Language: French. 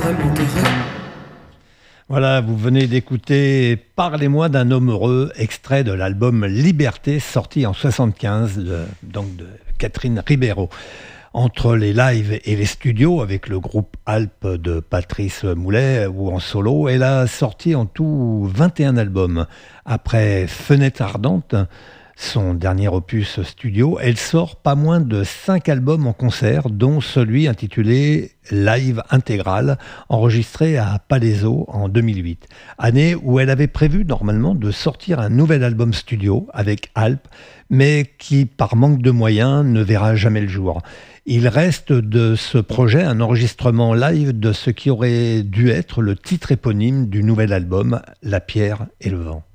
vraiment heureux. Voilà, vous venez d'écouter Parlez-moi d'un homme heureux, extrait de l'album Liberté, sorti en 75, de Catherine Ribeiro. Entre les lives et les studios, avec le groupe Alpes de Patrice Moulet ou en solo, elle a sorti en tout 21 albums. Après Fenêtre ardente, son dernier opus studio, elle sort pas moins de 5 albums en concert, dont celui intitulé Live Intégral, enregistré à Palaiso en 2008. Année où elle avait prévu normalement de sortir un nouvel album studio avec Alpes, mais qui, par manque de moyens, ne verra jamais le jour. Il reste de ce projet un enregistrement live de ce qui aurait dû être le titre éponyme du nouvel album, La pierre et le vent.